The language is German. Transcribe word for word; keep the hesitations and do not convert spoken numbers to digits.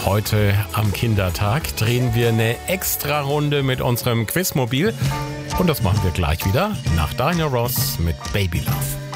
Heute am Kindertag drehen wir eine Extra-Runde mit unserem Quizmobil. Und das machen wir gleich wieder nach Diana Ross mit Baby Love.